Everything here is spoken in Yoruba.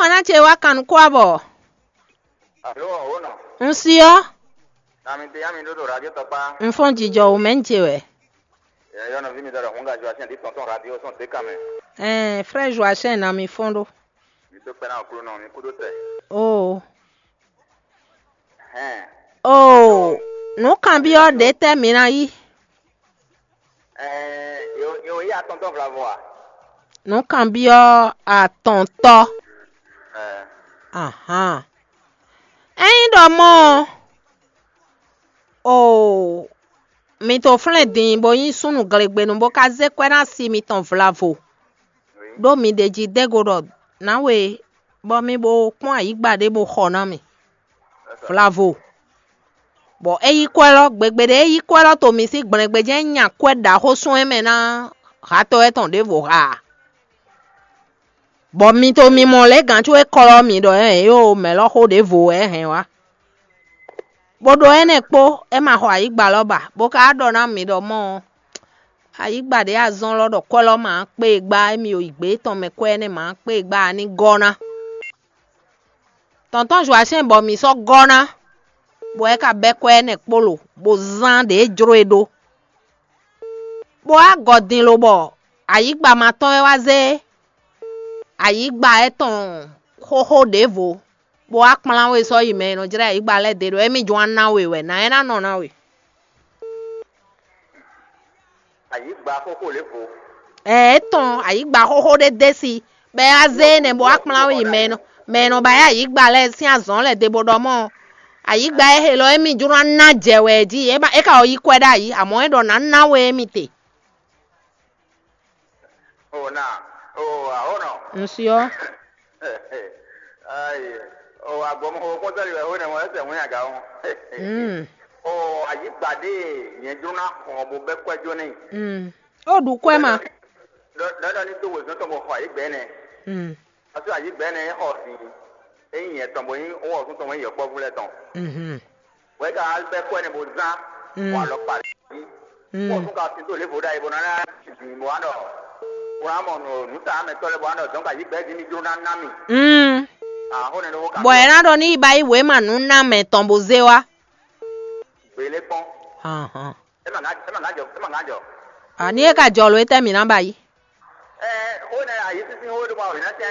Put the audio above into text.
wana chewa kan kwabo. Alo, ono. Nsio? Nami te yami ndo radio topa. Mfonji jo umenchewe. Yo no vimi dara hunga jo asen di tonton radio son te kame. Frère Joachim na mi fondo. Biso pena okulu no mi kudo te. Oh. Oh. No kan bi o de te mi na yi. Yo ya tonton Vlavoa. No kan bi o a tonton. Aha. Do mo. Oh. Mi to flen din bo yin sunu glegbe no bo ka ze kwena si mi ton Vlavo. Do mi deji degoro na we bo mi bo kun ayigbade bo khona mi. Vlavo. Bo eyi kwelo gbegbede eyi kwelo to mi si gbegbeje nya kweda ho sun eme na ha to eton de vo ha. Bo mi to mi mo le gan tu e kolo mi do yo me lo ho de vo wa. Bodo ene po e ma ho ayigba loba bo ka do na mi do mo ayigba de azon lodo kwelo ma pe gba mi o igbe ton me ko ene ma pe gba ni gona. Tonton Joachim bo mi so gona. Bo e ka be ko ene polo bo zan de jro edo. Bo a godin lo bo ayigba ma ton e wa ze ayigba eton ho de vo. Bo akpala we so yi me no jira ayigba le de do e mi jo na we na ena no na we. Ayigba koko le vo. Eton ayigba ho de desi be aze ne bo akpala we me no ba ayigba le si azon le de bodo mo ayigba he lo emi jura na jewe di e ka oyi kweda yi amo e do na we mi te. Oh na. Oh, ono. Nsio. Ai. Oh, agbomo ko tari we ho ne mo ese mu ya ga ho. Oh, ayigba de yen jura ko bo be kwejo ni. O du kwema. Dada ni to wo so to mo ho ayigba ne. Aso ayigba ne ho si. Eyin yẹn tọ̀bọ̀ yín owó ọ̀tún tọ̀bọ̀ yín yọ̀pọ̀ fúnlẹ̀ tán. Wọ́n ká albẹ́ kọ́ ẹni bò zán wà lọ parí yìí. Wọ́n tún ká sí tó lè fò dá ìbò náà ìgbìmọ̀ wà nọ. Wọ́n á mọ̀ nù nùtà àmẹ́tọ́ lẹ́bọ̀ wà nọ dọ́n ká yí bẹ́ẹ̀ dín ní jóná ná mi. Bọ̀ ẹ̀ náà dọ̀ ní ibà ìwé mà nù ná mẹ́ tán bò zé wa. Gbèlé pọ́n. Ẹ mà ká jọ. Àní ẹ̀ ká jọ lọ ẹ tẹ́ mi náà báyìí. Ó nà àyè sísìn ó lè wà òyìnbó